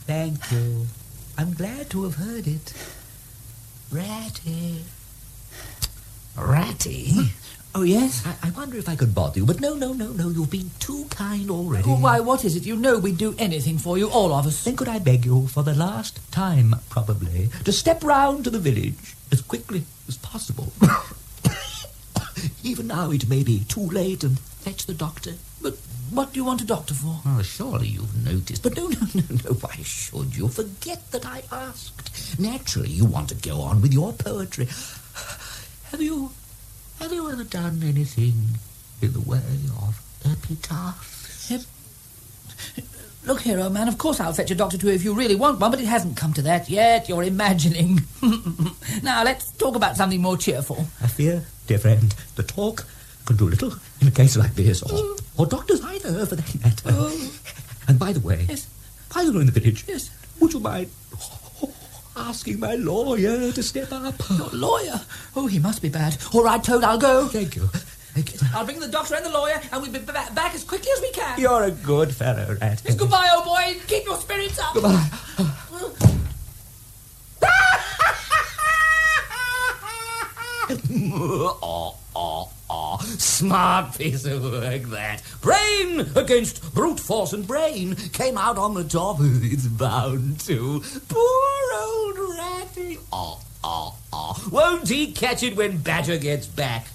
Thank you. I'm glad to have heard it. Ratty. Ratty? Oh, yes? I wonder if I could bother you, but no, you've been too kind already. Oh, why, what is it? You know we'd do anything for you, all of us. Then could I beg you, for the last time, probably, to step round to the village as quickly as possible? Even now it may be too late, and fetch the doctor. But what do you want a doctor for? Oh, surely you've noticed. But no, why should you? Forget that I asked. Naturally, you want to go on with your poetry. Have you ever done anything in the way of epitaphs? Look here, old man, of course I'll fetch a doctor to you if you really want one, but it hasn't come to that yet. You're imagining. Now, let's talk about something more cheerful. I fear, dear friend, the talk can do little in a case like this, or doctors either, for that matter. And by the way, yes, while you're in the village, yes, would you mind asking my lawyer to step up? Your lawyer? Oh, he must be bad. All right, Toad, I'll go. Thank you. I'll bring the doctor and the lawyer, and we'll be back as quickly as we can. You're a good fellow, Rat. Yes, goodbye, old boy. Keep your spirits up. Goodbye. Smart piece of work, that. Brain against brute force, and brain came out on the top. It's bound to. Poor old Ratty. Won't he catch it when Badger gets back?